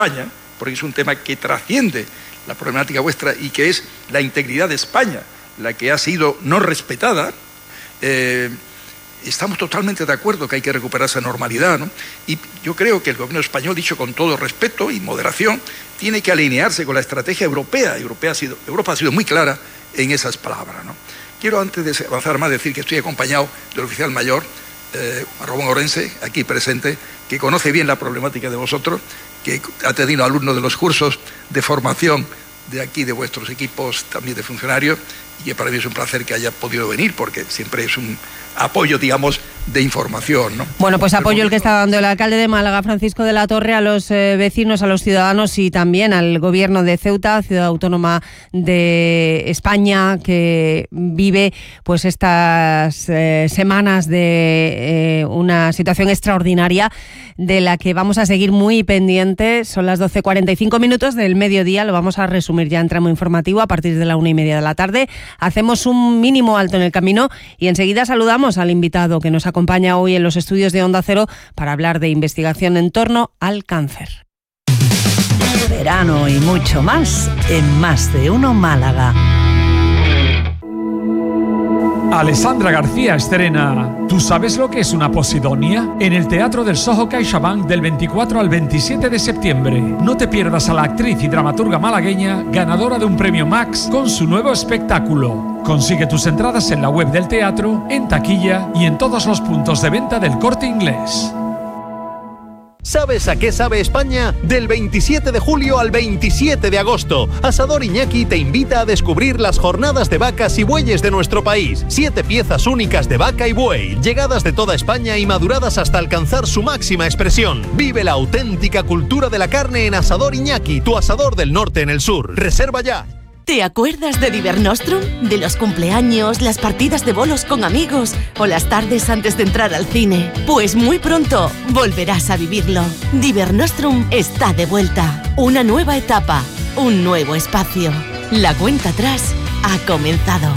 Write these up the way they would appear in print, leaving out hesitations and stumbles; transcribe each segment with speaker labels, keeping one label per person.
Speaker 1: España, porque es un tema que trasciende la problemática vuestra y que es la integridad de España, la que ha sido no respetada, estamos totalmente de acuerdo que hay que recuperar esa normalidad, ¿no? Y yo creo que el gobierno español, dicho con todo respeto y moderación, tiene que alinearse con la estrategia europea. Europa ha sido muy clara en esas palabras, ¿no? Quiero, antes de avanzar más, decir que estoy acompañado del oficial mayor, Ramón Orense, aquí presente, que conoce bien la problemática de vosotros, que ha tenido alumnos de los cursos de formación de aquí, de vuestros equipos también de funcionarios, y que para mí es un placer que haya podido venir, porque siempre es un apoyo, digamos, de información, ¿no?
Speaker 2: Bueno, pues apoyo el que está dando el alcalde de Málaga, Francisco de la Torre, a los vecinos, a los ciudadanos y también al gobierno de Ceuta, ciudad autónoma de España, que vive pues estas semanas de una situación extraordinaria de la que vamos a seguir muy pendientes. Son las 12:45 del mediodía, lo vamos a resumir ya en tramo informativo a partir de la 1:30 de la tarde. Hacemos un mínimo alto en el camino y enseguida saludamos al invitado que nos acompaña hoy en los estudios de Onda Cero para hablar de investigación en torno al cáncer.
Speaker 3: Verano y mucho más en Más de Uno Málaga.
Speaker 4: Alessandra García estrena ¿Tú sabes lo que es una posidonia? En el Teatro del Soho CaixaBank del 24 al 27 de septiembre. No te pierdas a la actriz y dramaturga malagueña ganadora de un premio Max con su nuevo espectáculo. Consigue tus entradas en la web del teatro, en taquilla y en todos los puntos de venta del Corte Inglés.
Speaker 5: ¿Sabes a qué sabe España? Del 27 de julio al 27 de agosto, Asador Iñaki te invita a descubrir las jornadas de vacas y bueyes de nuestro país. 7 piezas únicas de vaca y buey, llegadas de toda España y maduradas hasta alcanzar su máxima expresión. Vive la auténtica cultura de la carne en Asador Iñaki, tu asador del norte en el sur. Reserva ya.
Speaker 6: ¿Te acuerdas de Divernostrum? ¿De los cumpleaños, las partidas de bolos con amigos o las tardes antes de entrar al cine? Pues muy pronto volverás a vivirlo. Divernostrum está de vuelta. Una nueva etapa, un nuevo espacio. La cuenta atrás ha comenzado.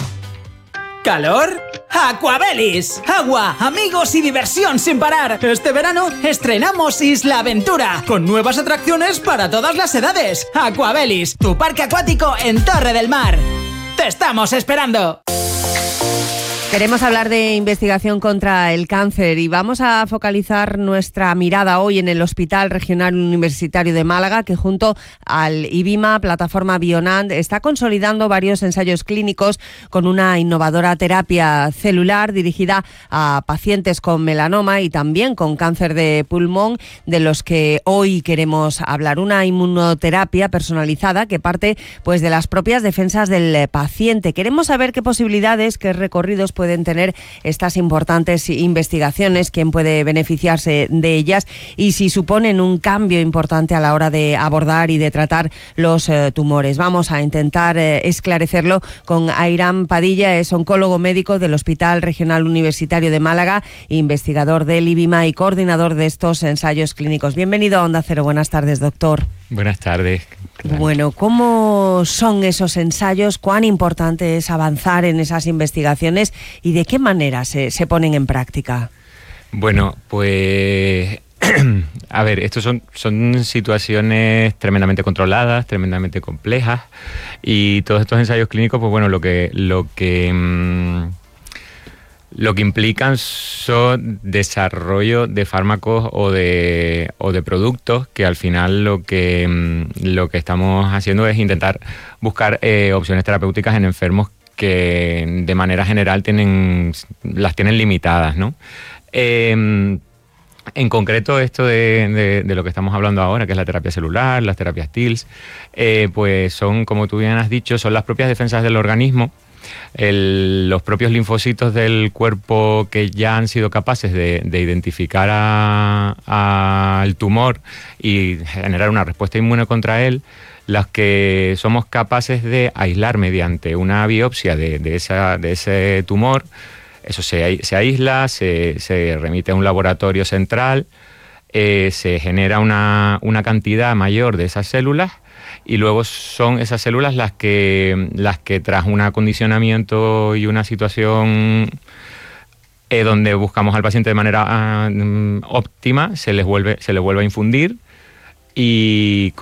Speaker 7: ¿Calor? ¡Aquabelis! Agua, amigos y diversión sin parar. Este verano estrenamos Isla Aventura, con nuevas atracciones para todas las edades. Aquabelis, tu parque acuático en Torre del Mar. ¡Te estamos esperando!
Speaker 2: Queremos hablar de investigación contra el cáncer y vamos a focalizar nuestra mirada hoy en el Hospital Regional Universitario de Málaga, que junto al IBIMA, plataforma Bionand, está consolidando varios ensayos clínicos con una innovadora terapia celular dirigida a pacientes con melanoma y también con cáncer de pulmón, de los que hoy queremos hablar. Una inmunoterapia personalizada que parte pues de las propias defensas del paciente. Queremos saber qué posibilidades, qué recorridos pueden tener estas importantes investigaciones, quién puede beneficiarse de ellas y si suponen un cambio importante a la hora de abordar y de tratar los tumores. Vamos a intentar esclarecerlo con Ayrán Padilla, es oncólogo médico del Hospital Regional Universitario de Málaga, investigador del IBIMA y coordinador de estos ensayos clínicos. Bienvenido a Onda Cero. Buenas tardes, doctor.
Speaker 8: Buenas tardes. Claro.
Speaker 2: Bueno, ¿cómo son esos ensayos? ¿Cuán importante es avanzar en esas investigaciones? ¿Y de qué manera se ponen en práctica?
Speaker 8: Bueno, pues a ver, estos son situaciones tremendamente controladas, tremendamente complejas, y todos estos ensayos clínicos, pues bueno, lo que implican son desarrollo de fármacos o de productos que al final lo que estamos haciendo es intentar buscar opciones terapéuticas en enfermos que de manera general las tienen limitadas, ¿no? En concreto, esto de lo que estamos hablando ahora, que es la terapia celular, las terapias TILS, pues son, como tú bien has dicho, son las propias defensas del organismo, los propios linfocitos del cuerpo que ya han sido capaces de identificar al tumor y generar una respuesta inmune contra él, las que somos capaces de aislar mediante una biopsia de ese tumor. Eso se aísla, se remite a un laboratorio central, se genera una cantidad mayor de esas células y luego son esas células las que tras un acondicionamiento y una situación donde buscamos al paciente de manera óptima, se le vuelve a infundir y